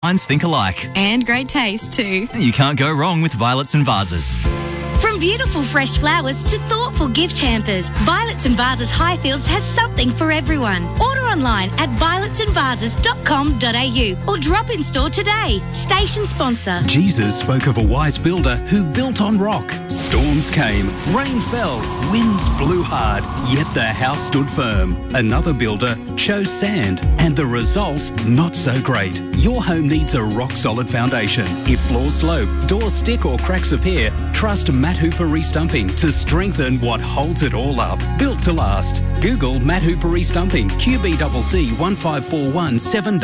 minds think alike. And great taste too. You can't go wrong with Violets and Vases. From beautiful fresh flowers to thoughtful gift hampers, Violets and Vases Highfields has something for everyone. Order online at violetsandvases.com.au or drop in store today. Station sponsor. Jesus spoke of a wise builder who built on rock. Storms came, rain fell, winds blew hard, yet the house stood firm. Another builder chose sand, and the result, not so great. Your home needs a rock-solid foundation. If floors slope, doors stick or cracks appear, trust Matt Hooper Restumping to strengthen what holds it all up. Built to last. Google Matt Hooper Restumping, QBCC 1541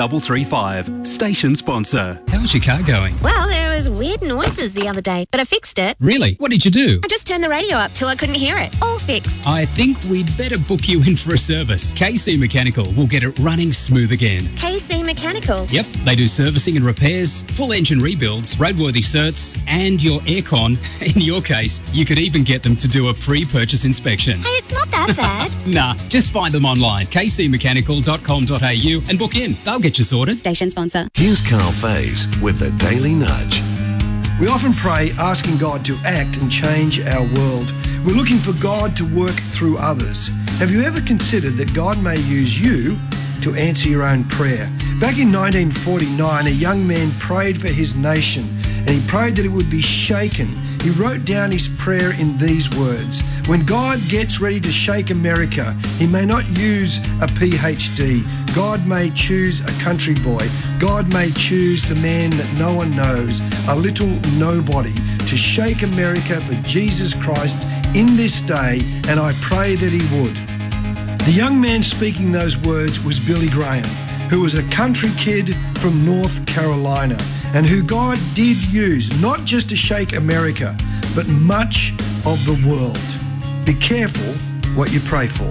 7335. Station sponsor. How's your car going? Well, there was weird noises the other day, but I fixed it. Really? What did you do? I just turned the radio up till I couldn't hear it. All fixed. I think we'd better book you in for a service. KC Mechanical will get it running smooth again. KC Mechanical? Yep, they do servicing and repairs, full engine rebuilds, roadworthy certs, and your aircon. In your case, you could even get them to do a pre-purchase inspection. Hey, it's not that bad. Nah, just find them online, kcmechanical.com.au, and book in. They'll get you sorted. Station sponsor. Here's Carl Faze with the Daily Nudge. We often pray asking God to act and change our world. We're looking for God to work through others. Have you ever considered that God may use you to answer your own prayer? Back in 1949, a young man prayed for his nation, and he prayed that it would be shaken. He wrote down his prayer in these words: when God gets ready to shake America, he may not use a PhD. God may choose a country boy. God may choose the man that no one knows, a little nobody, to shake America for Jesus Christ in this day, and I pray that he would. The young man speaking those words was Billy Graham, who was a country kid from North Carolina, and who God did use not just to shake America, but much of the world. Be careful what you pray for.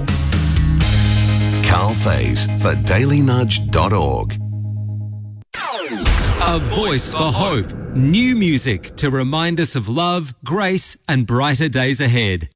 Carl Faze for dailynudge.org. A voice for hope. New music to remind us of love, grace, and brighter days ahead.